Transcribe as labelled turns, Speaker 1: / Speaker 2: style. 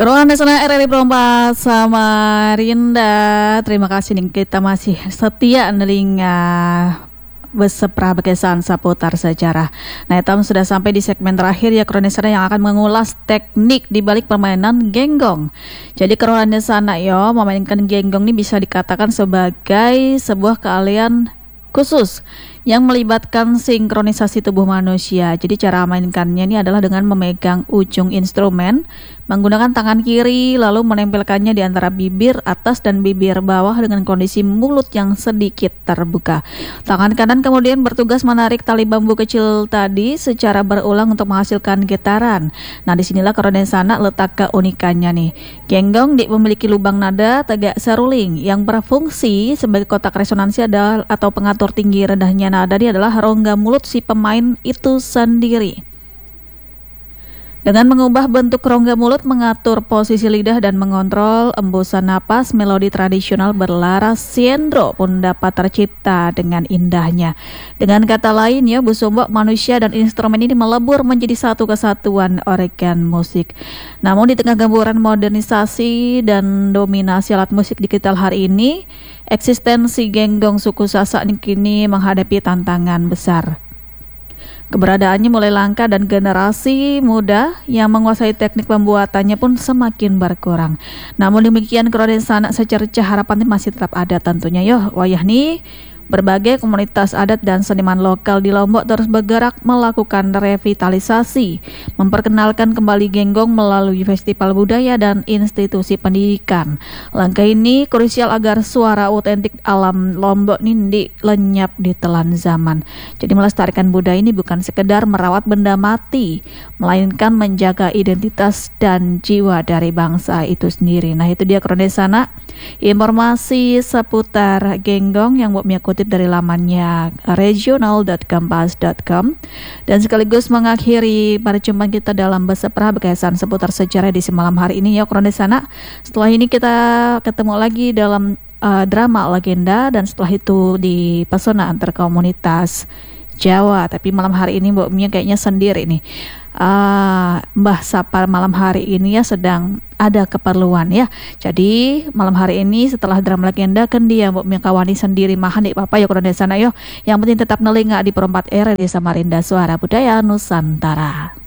Speaker 1: Keruan Nasional RRI Perompak Samarinda. Terima kasih nih, kita masih setia nelinga bersepra bekesan seputar sejarah. Nah, Tom sudah sampai di segmen terakhir ya Kronisana yang akan mengulas teknik di balik permainan genggong. Jadi Kronisana yo memainkan genggong ini bisa dikatakan sebagai sebuah keahlian khusus yang melibatkan sinkronisasi tubuh manusia. Jadi cara mainkannya ini adalah dengan memegang ujung instrumen menggunakan tangan kiri lalu menempelkannya di antara bibir atas dan bibir bawah dengan kondisi mulut yang sedikit terbuka. Tangan kanan kemudian bertugas menarik tali bambu kecil tadi secara berulang untuk menghasilkan getaran. Nah, disinilah Kronisana letak keunikannya nih. Genggong memiliki lubang nada tegak seruling yang berfungsi sebagai kotak resonansi atau pengatur tinggi rendahnya nada adalah rongga mulut si pemain itu sendiri. Dengan mengubah bentuk rongga mulut, mengatur posisi lidah dan mengontrol embusan napas, melodi tradisional berlaras siendro pun dapat tercipta dengan indahnya. Dengan kata lain ya, busombok manusia dan instrumen ini melebur menjadi satu kesatuan organ musik. Namun di tengah gemburan modernisasi dan dominasi alat musik digital hari ini, eksistensi genggong suku Sasak kini menghadapi tantangan besar. Keberadaannya mulai langka dan generasi muda yang menguasai teknik pembuatannya pun semakin berkurang. Namun demikian Kronisana secerca harapan masih tetap ada tentunya. Wayah nih berbagai komunitas adat dan seniman lokal di Lombok terus bergerak melakukan revitalisasi, memperkenalkan kembali genggong melalui festival budaya dan institusi pendidikan. Langkah ini krusial agar suara otentik alam Lombok ini lenyap di telan zaman. Jadi melestarikan budaya ini bukan sekedar merawat benda mati, melainkan menjaga identitas dan jiwa dari bangsa itu sendiri. Nah, itu dia Kronisana, informasi seputar genggong yang buat kutip dari lamannya regional.kompas.com, dan sekaligus mengakhiri perjumpaan kita dalam bersepra bekesan seputar sejarah di malam hari ini ya Kronisana. Setelah ini kita ketemu lagi dalam drama legenda, dan setelah itu di pesona antar komunitas Jawa. Tapi malam hari ini Mbak Mia kayaknya sendiri nih. Mbah Sapar malam hari ini ya sedang ada keperluan ya. Jadi malam hari ini setelah drama legenda kan dia Mbak Mia kawani sendiri mahan di papa ya Kronisana yo. Yang penting tetap nelinga di Perompak RRI Samarinda, suara budaya Nusantara.